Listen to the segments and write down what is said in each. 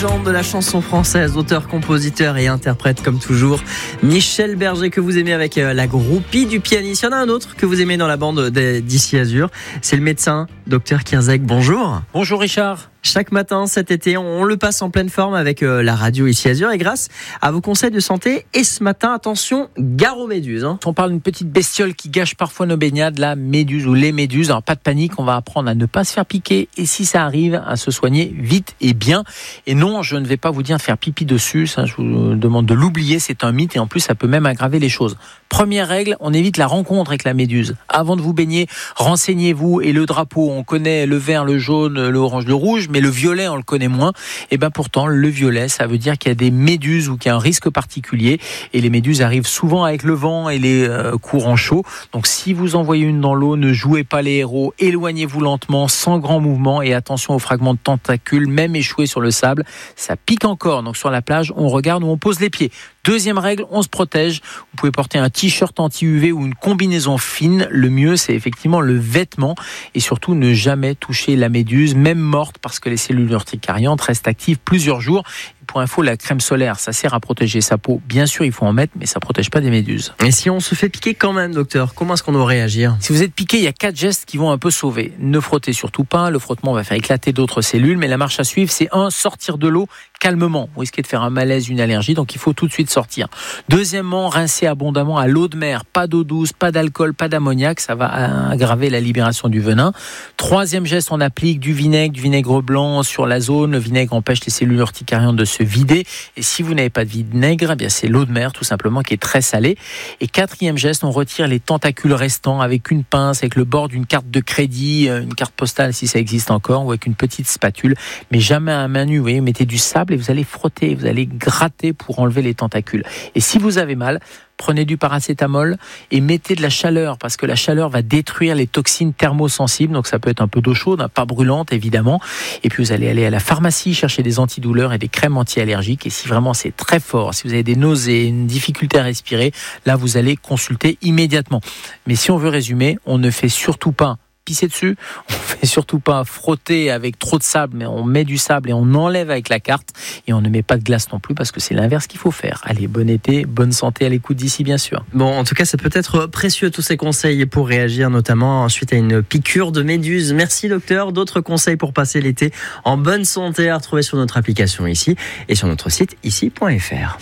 légende de la chanson française, auteur, compositeur et interprète comme toujours, Michel Berger, que vous aimez avec la groupie du pianiste. Il y en a un autre que vous aimez dans la bande d'Ici Azur, c'est le médecin Dr Kirzek. Bonjour. Bonjour Richard. Chaque matin cet été, on le passe en pleine forme avec la radio Ici Azur et grâce à vos conseils de santé. Et ce matin, attention, gare aux méduses. On parle d'une petite bestiole qui gâche parfois nos baignades, la méduse ou les méduses. Alors pas de panique, on va apprendre à ne pas se faire piquer et si ça arrive, à se soigner vite et bien. Et non, je ne vais pas vous dire de faire pipi dessus, ça je vous demande de l'oublier, c'est un mythe et en plus ça peut même aggraver les choses. Première règle, on évite la rencontre avec la méduse. Avant de vous baigner, renseignez-vous. Et le drapeau, on connaît le vert, le jaune, l'orange, le rouge, mais le violet, on le connaît moins. Et bien pourtant, le violet, ça veut dire qu'il y a des méduses ou qu'il y a un risque particulier. Et les méduses arrivent souvent avec le vent et les courants chauds. Donc si vous en voyez une dans l'eau, ne jouez pas les héros. Éloignez-vous lentement, sans grand mouvement. Et attention aux fragments de tentacules, même échoués sur le sable. Ça pique encore. Donc sur la plage, on regarde où on pose les pieds. Deuxième règle, on se protège. Vous pouvez porter un t-shirt anti-UV ou une combinaison fine. Le mieux, c'est effectivement le vêtement. Et surtout, ne jamais toucher la méduse, même morte, parce que les cellules urticariantes restent actives plusieurs jours. Pour info, la crème solaire, ça sert à protéger sa peau. Bien sûr, il faut en mettre, mais ça ne protège pas des méduses. Et si on se fait piquer quand même, docteur, comment est-ce qu'on doit réagir ? Si vous êtes piqué, il y a 4 gestes qui vont un peu sauver. Ne frottez surtout pas. Le frottement va faire éclater d'autres cellules. Mais la marche à suivre, c'est 1, sortir de l'eau calmement. Vous risquez de faire un malaise, une allergie, donc il faut tout de suite sortir. Deuxièmement, rincer abondamment à l'eau de mer. Pas d'eau douce, pas d'alcool, pas d'ammoniac. Ça va aggraver la libération du venin. Troisième geste, on applique du vinaigre blanc sur la zone. Le vinaigre empêche les cellules urticariantes de se vider. Et si vous n'avez pas de vinaigre, eh bien c'est l'eau de mer tout simplement qui est très salée. Et quatrième geste, on retire les tentacules restants avec une pince, avec le bord d'une carte de crédit, une carte postale si ça existe encore, ou avec une petite spatule, mais jamais à main nue. Vous voyez, mettez du sable et vous allez frotter, vous allez gratter pour enlever les tentacules. Et si vous avez mal, prenez du paracétamol et mettez de la chaleur parce que la chaleur va détruire les toxines thermosensibles. Donc ça peut être un peu d'eau chaude, pas brûlante évidemment. Et puis vous allez aller à la pharmacie chercher des antidouleurs et des crèmes anti-allergiques. Et si vraiment c'est très fort, si vous avez des nausées, une difficulté à respirer, là vous allez consulter immédiatement. Mais si on veut résumer, on ne fait surtout pas pisser dessus, on fait surtout pas frotter avec trop de sable, mais on met du sable et on enlève avec la carte et on ne met pas de glace non plus parce que c'est l'inverse qu'il faut faire. Allez, bon été, bonne santé à l'écoute d'ici bien sûr. Bon, en tout cas, ça peut être précieux tous ces conseils pour réagir notamment suite à une piqûre de méduse. Merci docteur. D'autres conseils pour passer l'été en bonne santé à retrouver sur notre application ici et sur notre site ici.fr.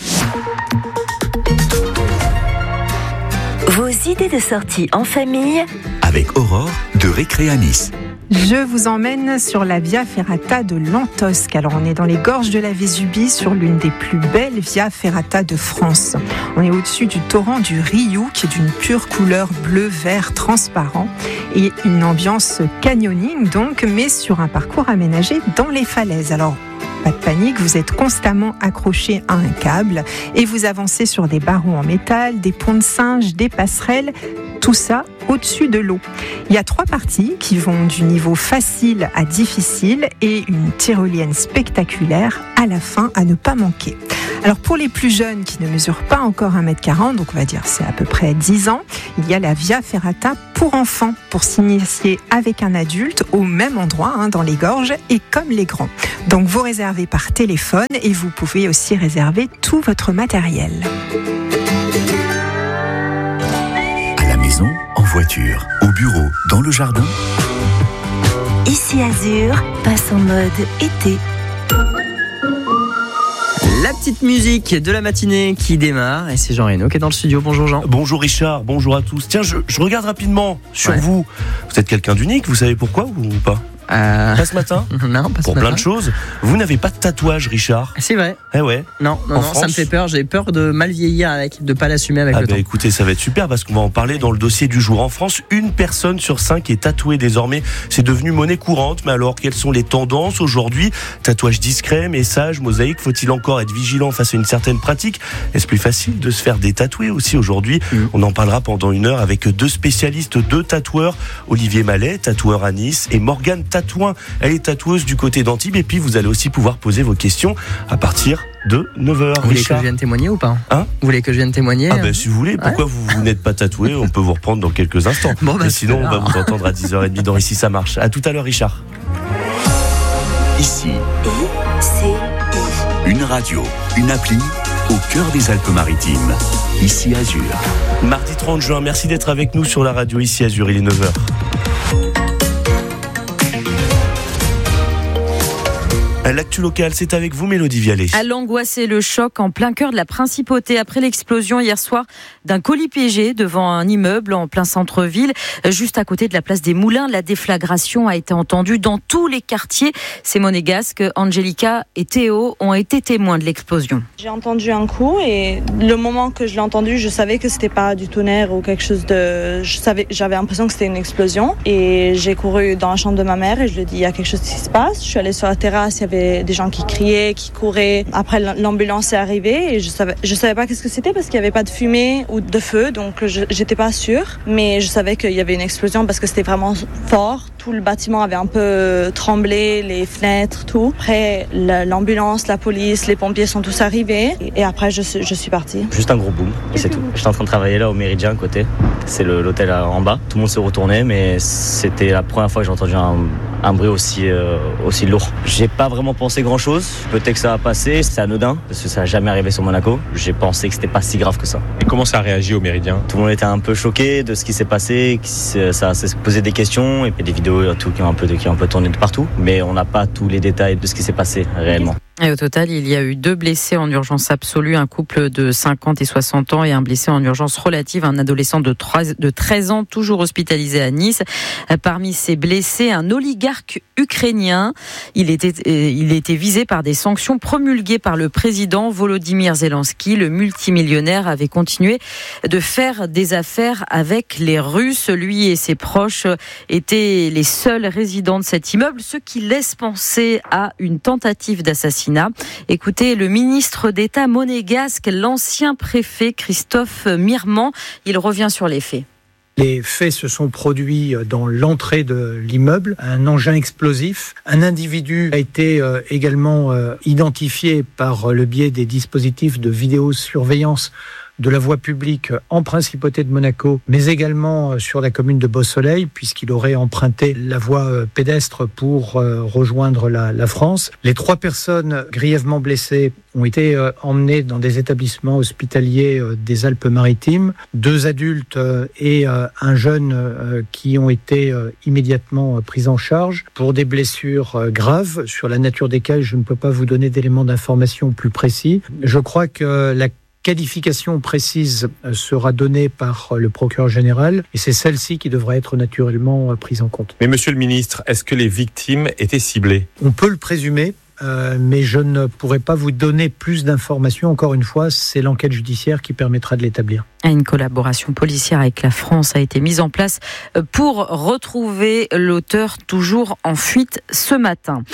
Vos idées de sortie en famille avec Aurore de Récré à Nice. Je vous emmène sur la Via Ferrata de Lantosque. Alors on est dans les gorges de la Vésubie sur l'une des plus belles Via Ferrata de France. On est au-dessus du torrent du Riou qui est d'une pure couleur bleu-vert transparent et une ambiance canyoning donc, mais sur un parcours aménagé dans les falaises. Alors pas de panique, vous êtes constamment accroché à un câble et vous avancez sur des barreaux en métal, des ponts de singe, des passerelles, tout ça au-dessus de l'eau. Il y a 3 parties qui vont du niveau facile à difficile et une tyrolienne spectaculaire à la fin à ne pas manquer. Alors pour les plus jeunes qui ne mesurent pas encore 1m40, donc on va dire c'est à peu près 10 ans, il y a la Via Ferrata pour enfants, pour s'initier avec un adulte au même endroit, dans les gorges et comme les grands. Donc vous réservez par téléphone et vous pouvez aussi réserver tout votre matériel. À la maison, en voiture, au bureau, dans le jardin. Ici Azur passe en mode été. La petite musique de la matinée qui démarre et c'est Jean Reno qui est dans le studio. Bonjour Jean. Bonjour Richard, bonjour à tous. Tiens, je regarde rapidement sur vous. Vous êtes quelqu'un d'unique, vous savez pourquoi ou pas ? Pas ce matin ? Non, pas ce pour matin. Plein de choses. Vous n'avez pas de tatouage, Richard. C'est vrai. Eh ouais. Non, ça me fait peur. J'ai peur de mal vieillir avec, de pas l'assumer avec le temps. Écoutez, ça va être super parce qu'on va en parler dans le dossier du jour. En France, 1 personne sur 5 est tatouée désormais. C'est devenu monnaie courante. Mais alors, quelles sont les tendances aujourd'hui ? Tatouage discret, message, mosaïque. Faut-il encore être vigilant face à une certaine pratique ? Est-ce plus facile de se faire détatouer aussi aujourd'hui ? On en parlera pendant 1 heure avec 2 spécialistes, 2 tatoueurs. Olivier Mallet, tatoueur à Nice, et Morgane Tatouin. Elle est tatoueuse du côté d'Antibes. Et puis, vous allez aussi pouvoir poser vos questions à partir de 9h. Vous voulez que je vienne témoigner ou pas ? Vous voulez que je vienne témoigner ? Si vous voulez. Pourquoi vous n'êtes pas tatoué ? On peut vous reprendre dans quelques instants. Mais sinon, on va vous entendre à 10h30 dans Ici ça marche. À tout à l'heure, Richard. Ici. ICI. une radio, une appli au cœur des Alpes-Maritimes. Ici Azur. Mardi 30 juin, merci d'être avec nous sur la radio Ici Azur, il est 9h. L'actu locale, c'est avec vous, Mélodie Vialet. À l'angoisse et le choc en plein cœur de la principauté après l'explosion hier soir d'un colis piégé devant un immeuble en plein centre-ville, juste à côté de la place des Moulins. La déflagration a été entendue dans tous les quartiers. Ces monégasques, Angelica et Théo, ont été témoins de l'explosion. J'ai entendu un coup et le moment que je l'ai entendu, je savais que c'était pas du tonnerre ou quelque chose de... J'avais l'impression que c'était une explosion et j'ai couru dans la chambre de ma mère et je lui ai dit il y a quelque chose qui se passe. Je suis allée sur la terrasse, il y avait des gens qui criaient, qui couraient. Après, l'ambulance est arrivée et je savais pas qu'est-ce que c'était parce qu'il y avait pas de fumée ou de feu, donc j'étais pas sûre. Mais je savais qu'il y avait une explosion parce que c'était vraiment fort. Tout le bâtiment avait un peu tremblé, les fenêtres, tout. Après, l'ambulance, la police, les pompiers sont tous arrivés et après, je suis partie. Juste un gros boom et c'est tout. J'étais en train de travailler là au Méridien à côté. C'est l'hôtel en bas. Tout le monde s'est retourné, mais c'était la première fois que j'ai entendu un bruit aussi lourd. J'ai pas vraiment pensé grand-chose. Peut-être que ça va passer. C'est anodin parce que ça n'a jamais arrivé sur Monaco. J'ai pensé que c'était pas si grave que ça. Et comment ça a réagi au Méridien ? Tout le monde était un peu choqué de ce qui s'est passé. Ça s'est posé des questions et puis des vidéos tout qui ont un peu tourné de partout. Mais on n'a pas tous les détails de ce qui s'est passé réellement. Et au total, il y a eu 2 blessés en urgence absolue, un couple de 50 et 60 ans et un blessé en urgence relative, un adolescent de 13 ans, toujours hospitalisé à Nice. Parmi ces blessés, un oligarque ukrainien. Il était visé par des sanctions promulguées par le président Volodymyr Zelensky. Le multimillionnaire avait continué de faire des affaires avec les Russes. Lui et ses proches étaient les seuls résidents de cet immeuble, ce qui laisse penser à une tentative d'assassinat. Écoutez le ministre d'État monégasque, l'ancien préfet Christophe Mirman. Il revient sur les faits. Les faits se sont produits dans l'entrée de l'immeuble, un engin explosif. Un individu a été également identifié par le biais des dispositifs de vidéosurveillance de la voie publique en Principauté de Monaco, mais également sur la commune de Beausoleil, puisqu'il aurait emprunté la voie pédestre pour rejoindre la France. Les 3 personnes grièvement blessées ont été emmenées dans des établissements hospitaliers des Alpes-Maritimes. 2 adultes et un jeune qui ont été immédiatement pris en charge pour des blessures graves, sur la nature desquelles je ne peux pas vous donner d'éléments d'information plus précis. Je crois que la qualification précise sera donnée par le procureur général et c'est celle-ci qui devrait être naturellement prise en compte. Mais monsieur le ministre, est-ce que les victimes étaient ciblées ? On peut le présumer. Mais je ne pourrai pas vous donner plus d'informations. Encore une fois, c'est l'enquête judiciaire qui permettra de l'établir. Une collaboration policière avec la France a été mise en place pour retrouver l'auteur toujours en fuite ce matin.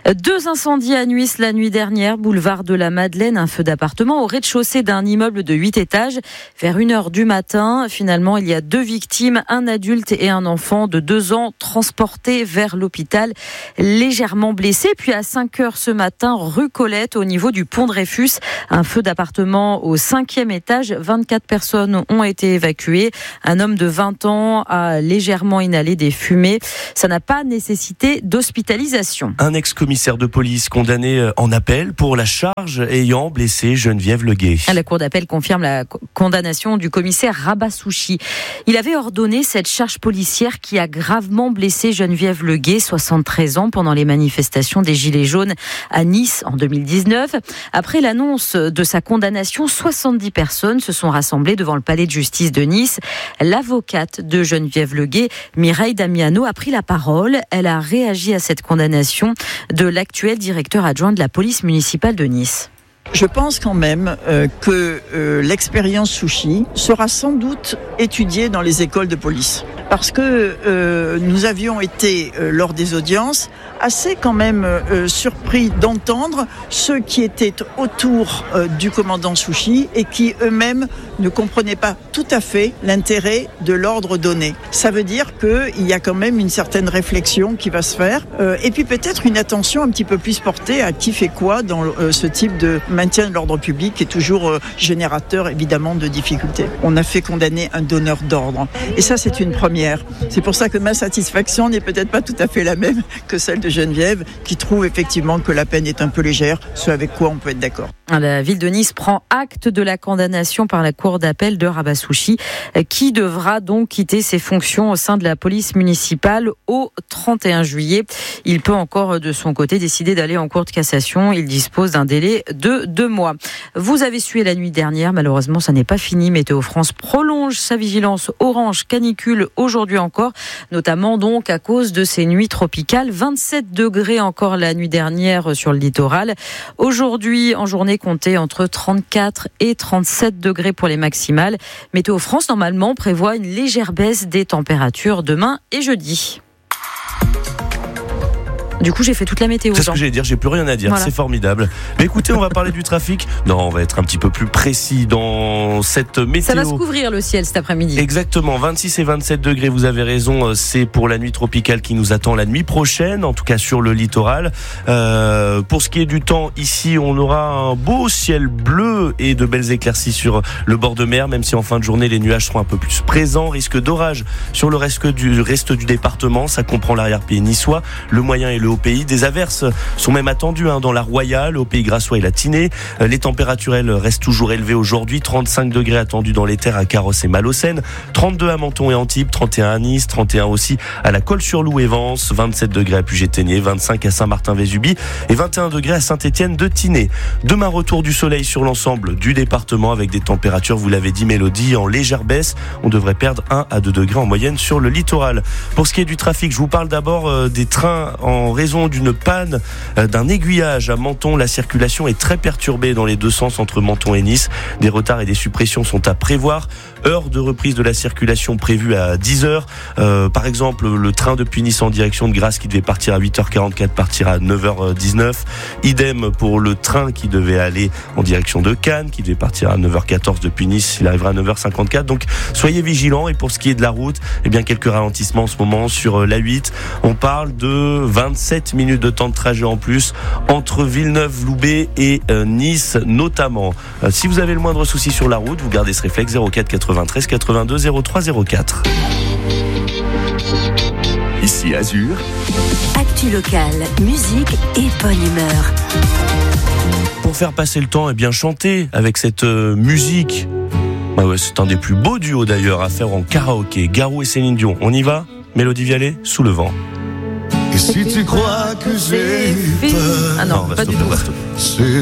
2 incendies à Nuis la nuit dernière, boulevard de la Madeleine, un feu d'appartement au rez-de-chaussée d'un immeuble de 8 étages. Vers 1h du matin, finalement, il y a 2 victimes, un adulte et un enfant de 2 ans transportés vers l'hôpital légèrement blessés. Puis à 5h ce matin, rue Colette, au niveau du pont Dreyfus, un feu d'appartement au 5e étage. 24 personnes ont été évacuées. Un homme de 20 ans a légèrement inhalé des fumées. Ça n'a pas nécessité d'hospitalisation. Un ex-commissaire de police condamné en appel pour la charge ayant blessé Geneviève Leguet. La cour d'appel confirme la condamnation du commissaire Rabassouchi. Il avait ordonné cette charge policière qui a gravement blessé Geneviève Leguet, 73 ans, pendant les manifestations des Gilets jaunes à Nice en 2019. Après l'annonce de sa condamnation, 70 personnes se sont rassemblées devant le palais de justice de Nice. L'avocate de Geneviève Leguet, Mireille Damiano, a pris la parole. Elle a réagi à cette condamnation de l'actuel directeur adjoint de la police municipale de Nice. Je pense quand même que l'expérience Souchi sera sans doute étudiée dans les écoles de police. Parce que nous avions été, lors des audiences, assez quand même surpris d'entendre ceux qui étaient autour du commandant Souchi et qui eux-mêmes ne comprenaient pas tout à fait l'intérêt de l'ordre donné. Ça veut dire qu'il y a quand même une certaine réflexion qui va se faire et puis peut-être une attention un petit peu plus portée à qui fait quoi dans ce type de maintien de l'ordre public est toujours générateur évidemment de difficultés. On a fait condamner un donneur d'ordre. Et ça, c'est une première. C'est pour ça que ma satisfaction n'est peut-être pas tout à fait la même que celle de Geneviève, qui trouve effectivement que la peine est un peu légère, ce avec quoi on peut être d'accord. La ville de Nice prend acte de la condamnation par la cour d'appel de Rabasouchi, qui devra donc quitter ses fonctions au sein de la police municipale au 31 juillet. Il peut encore, de son côté, décider d'aller en cour de cassation. Il dispose d'un délai de 2 mois. Vous avez sué la nuit dernière. Malheureusement, ça n'est pas fini. Météo France prolonge sa vigilance orange canicule aujourd'hui encore, notamment donc à cause de ces nuits tropicales. 27 degrés encore la nuit dernière sur le littoral. Aujourd'hui, en journée, comptez entre 34 et 37 degrés pour les maximales. Météo France, normalement, prévoit une légère baisse des températures demain et jeudi. Du coup, j'ai fait toute la météo. C'est ce que j'allais dire, j'ai plus rien à dire, voilà. C'est formidable. Mais écoutez, on va parler du trafic. Non, on va être un petit peu plus précis dans cette météo. Ça va se couvrir le ciel cet après-midi. Exactement, 26 et 27 degrés, vous avez raison, c'est pour la nuit tropicale qui nous attend la nuit prochaine, en tout cas sur le littoral. Pour ce qui est du temps, ici, on aura un beau ciel bleu et de belles éclaircies sur le bord de mer, même si en fin de journée, les nuages seront un peu plus présents. Risque d'orage sur le reste du département, ça comprend l'arrière-pays niçois, le moyen et le Haut-Pays. Des averses sont même attendues dans la Royale, au Pays Grassois et la Tinée. Les températures, elles, restent toujours élevées aujourd'hui. 35 degrés attendus dans les terres à Carros et Malocène, 32 à Menton et Antibes, 31 à Nice, 31 aussi à la Colle-sur-Loup et Vence, 27 degrés à Puget-Théniers, 25 à Saint-Martin-Vésubie et 21 degrés à Saint-Étienne de Tinée. Demain, retour du soleil sur l'ensemble du département avec des températures, vous l'avez dit Mélodie, en légère baisse. On devrait perdre 1 à 2 degrés en moyenne sur le littoral. Pour ce qui est du trafic, je vous parle d'abord des trains en raison d'une panne d'un aiguillage à Menton. La circulation est très perturbée dans les deux sens entre Menton et Nice. Des retards et des suppressions sont à prévoir. Heure de reprise de la circulation prévue à 10h. Par exemple, le train depuis Nice en direction de Grasse qui devait partir à 8h44 partira à 9h19. Idem pour le train qui devait aller en direction de Cannes, qui devait partir à 9h14 depuis Nice. Il arrivera à 9h54. Donc, soyez vigilants. Et pour ce qui est de la route, eh bien, quelques ralentissements en ce moment sur l'A8. On parle de 27 minutes de temps de trajet en plus entre Villeneuve-Loubet et Nice notamment. Si vous avez le moindre souci sur la route, vous gardez ce réflexe 04 93 82 03 04. Ici Azur. Actu locale, musique et bonne humeur. Pour faire passer le temps, eh bien chanter avec cette musique. Bah ouais, c'est un des plus beaux duos d'ailleurs à faire en karaoké. Garou et Céline Dion. On y va ? Mélodie Vialet, Sous le vent. Et si tu crois que j'ai eu peur... Ah non, pas du tout.